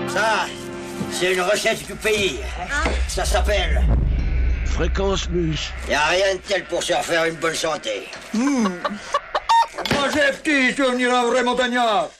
Ça, c'est une recette du pays. Ça s'appelle... Fréquence Mus. Y a rien de tel pour se refaire une bonne santé. Moi j'ai petit souvenir un vrai montagnard.